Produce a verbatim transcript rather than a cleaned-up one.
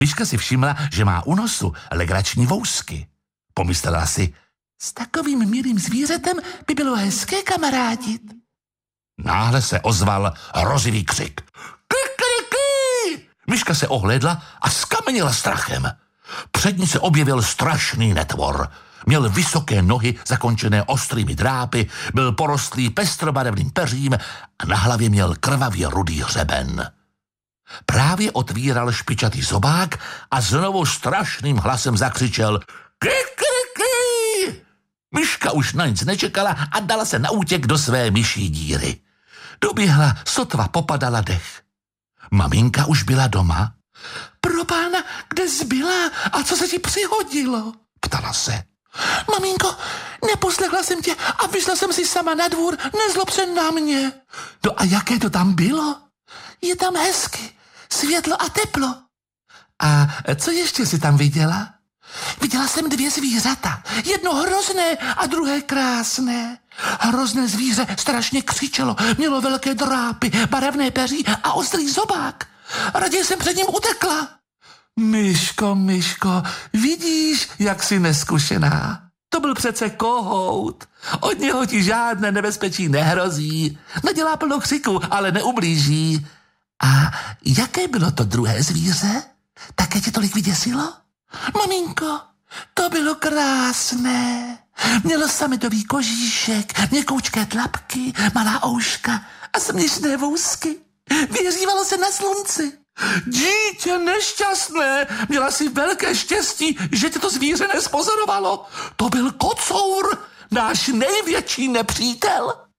Myška si všimla, že má u nosu legrační vousky. Pomyslela si, s takovým milým zvířetem by bylo hezké kamarádit. Náhle se ozval hrozivý křik. Kikiriki! Myška se ohlédla a skamenila strachem. Před ní se objevil strašný netvor. Měl vysoké nohy zakončené ostrými drápy, byl porostlý pestrobarevným peřím a na hlavě měl krvavě rudý hřeben. Právě otvíral špičatý zobák a znovu strašným hlasem zakřičel Kikiriki! Myška už na nic nečekala a dala se na útěk do své myší díry. Doběhla, sotva popadala dech. Maminka už byla doma. Propána, kde jsi byla a co se ti přihodilo? Ptala se. Maminko, neposlechla jsem tě a vyšla jsem si sama na dvůr, nezlob se na mě. No a jaké to tam bylo? Je tam hezky, světlo a teplo. A co ještě si tam viděla? Viděla jsem dvě zvířata, jedno hrozné a druhé krásné. Hrozné zvíře strašně křičelo, mělo velké drápy, barevné peří a ostrý zobák. Raději jsem před ním utekla. Myško, Myško, vidíš, jak jsi neskušená. To byl přece kohout. Od něho ti žádné nebezpečí nehrozí. Nadělá plno křiku, ale neublíží. A jaké bylo to druhé zvíře? Také tě tolik vyděsilo? Maminko, to bylo krásné. Mělo sametový kožíšek, měkoučké tlapky, malá ouška a směšné vousky. Vyhřívalo se na slunci. Dítě nešťastné, měla si velké štěstí, že tě to zvíře nespozorovalo. To byl kocour, náš největší nepřítel.